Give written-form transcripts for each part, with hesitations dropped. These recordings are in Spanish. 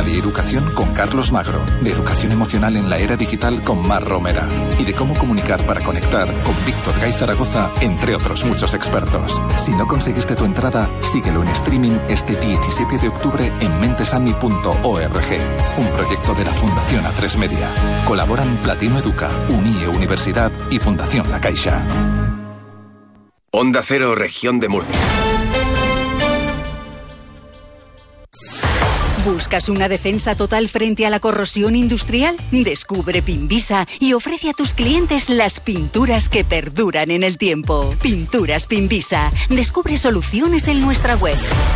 y educación con Carlos Magro, de educación emocional en la era digital con Mar Romera y de cómo comunicar para conectar con Víctor Gay Zaragoza, entre otros muchos expertos. Si no conseguiste tu entrada, síguelo en streaming este 17 de octubre en mentesami.org, un proyecto de la Fundación A3 Media. Colaboran Platino Educa, Unie Universidad y Fundación La Caixa. Onda Cero, Región de Murcia. ¿Buscas una defensa total frente a la corrosión industrial? Descubre Pinvisa y ofrece a tus clientes las pinturas que perduran en el tiempo. Pinturas Pinvisa. Descubre soluciones en nuestra web.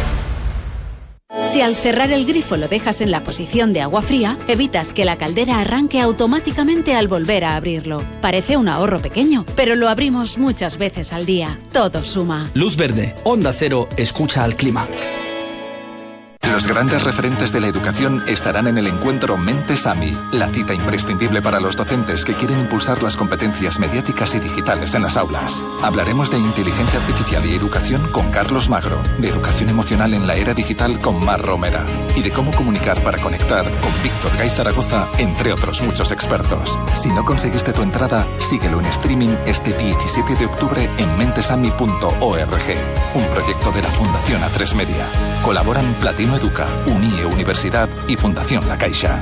Si al cerrar el grifo lo dejas en la posición de agua fría, evitas que la caldera arranque automáticamente al volver a abrirlo. Parece un ahorro pequeño, pero lo abrimos muchas veces al día. Todo suma. Luz verde. Onda Cero. Escucha al clima. Los grandes referentes de la educación estarán en el encuentro Mentesami, la cita imprescindible para los docentes que quieren impulsar las competencias mediáticas y digitales en las aulas. Hablaremos de inteligencia artificial y educación con Carlos Magro, de educación emocional en la era digital con Mar Romera y de cómo comunicar para conectar con Víctor Gay Zaragoza, entre otros muchos expertos. Si no conseguiste tu entrada, síguelo en streaming este 17 de octubre en mentesami.org, un proyecto de la Fundación A3 Media. Colaboran Platino Educa, Unie Universidad y Fundación La Caixa.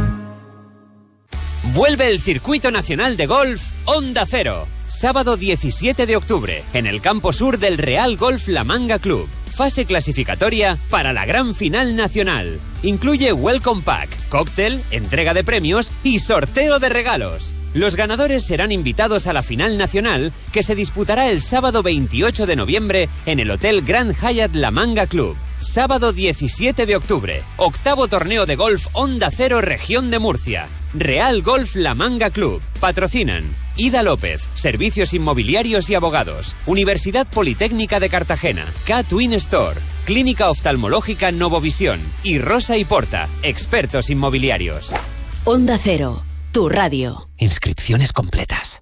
Vuelve el Circuito Nacional de Golf Onda Cero. Sábado 17 de octubre, en el campo sur del Real Golf La Manga Club. Fase clasificatoria para la gran final nacional. Incluye Welcome Pack, cóctel, entrega de premios y sorteo de regalos. Los ganadores serán invitados a la final nacional que se disputará el sábado 28 de noviembre en el Hotel Grand Hyatt La Manga Club. Sábado 17 de octubre, octavo torneo de golf Onda Cero Región de Murcia. Real Golf La Manga Club. Patrocinan Ida López, Servicios Inmobiliarios y Abogados, Universidad Politécnica de Cartagena, K-Twin Store, Clínica Oftalmológica Novovisión y Rosa y Porta, expertos inmobiliarios. Onda Cero, tu radio. Inscripciones completas.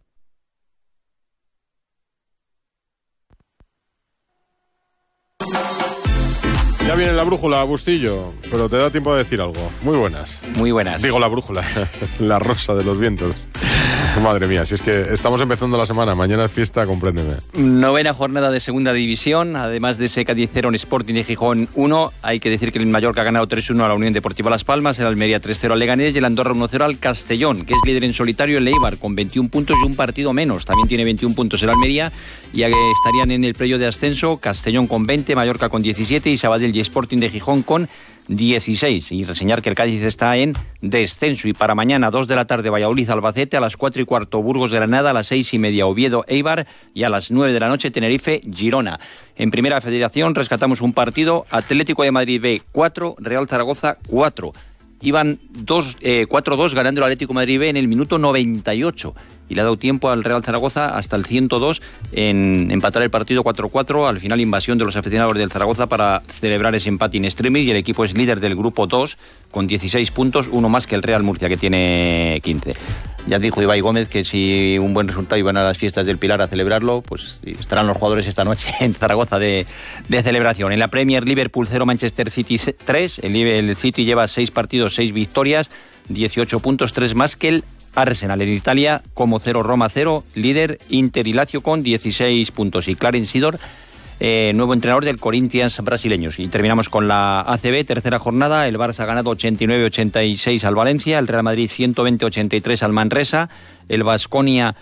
Ya viene la brújula, Bustillo, pero te da tiempo de decir algo. Muy buenas. Muy buenas. Digo la brújula, la rosa de los vientos. Madre mía, si es que estamos empezando la semana, mañana es fiesta, compréndeme. Novena jornada de segunda división, además de ese Cádiz 0 en Sporting de Gijón 1, hay que decir que el Mallorca ha ganado 3-1 a la Unión Deportiva Las Palmas, el Almería 3-0 al Leganés y el Andorra 1-0 al Castellón, que es líder en solitario el Eibar con 21 puntos y un partido menos. También tiene 21 puntos el Almería y estarían en el playoff de ascenso Castellón con 20, Mallorca con 17 y Sabadell y Sporting de Gijón con 16. Y reseñar que el Cádiz está en descenso. Y para mañana, 2 de la tarde, Valladolid Albacete, a las 4:15 Burgos Granada, a las 6:30 Oviedo Eibar y a las 9 de la noche Tenerife Girona. En Primera Federación rescatamos un partido: Atlético de Madrid B 4, Real Zaragoza 4. Iban 4-2 ganando el Atlético de Madrid B en el minuto 98. Y le ha dado tiempo al Real Zaragoza hasta el 102 en empatar el partido 4-4. Al final, invasión de los aficionados del Zaragoza para celebrar ese empate in extremis. Y el equipo es líder del grupo 2 con 16 puntos, uno más que el Real Murcia, que tiene 15. Ya dijo Ibai Gómez que si un buen resultado iban a las fiestas del Pilar a celebrarlo, pues estarán los jugadores esta noche en Zaragoza de celebración. En la Premier, Liverpool 0, Manchester City 3. El City lleva 6 partidos, 6 victorias, 18 puntos, 3 más que el Arsenal. En Italia, como 0, Roma 0, líder Inter y Lazio con 16 puntos. Y Clarence Seedorf, nuevo entrenador del Corinthians brasileños. Y terminamos con la ACB, tercera jornada. El Barça ha ganado 89-86 al Valencia, el Real Madrid 120-83 al Manresa, el Baskonia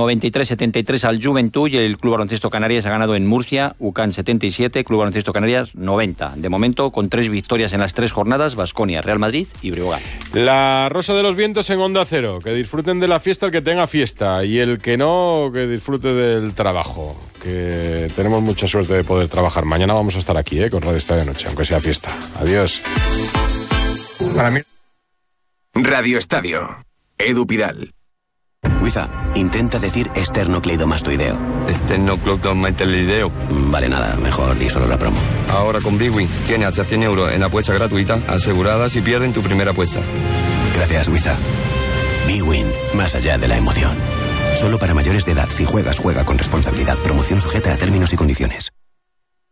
93-73 al Juventud y el Club Baloncesto Canarias ha ganado en Murcia, UCAN 77, Club Baloncesto Canarias 90. De momento, con 3 victorias en las 3 jornadas, Baskonia, Real Madrid y Breogán. La rosa de los vientos en Onda Cero. Que disfruten de la fiesta el que tenga fiesta y el que no, que disfrute del trabajo. Que tenemos mucha suerte de poder trabajar. Mañana vamos a estar aquí, con Radio Estadio Noche, aunque sea fiesta. Adiós. Para mí. Radio Estadio. Edu Pidal. Wiza, intenta decir esternocleidomastoideo. Esternocleidomastoideo. Vale, nada, mejor di solo la promo. Ahora con BWin tienes hasta 100 euros en apuesta gratuita asegurada si pierden tu primera apuesta. Gracias, Wiza. BWin, más allá de la emoción. Solo para mayores de edad. Si juegas, juega con responsabilidad. Promoción sujeta a términos y condiciones.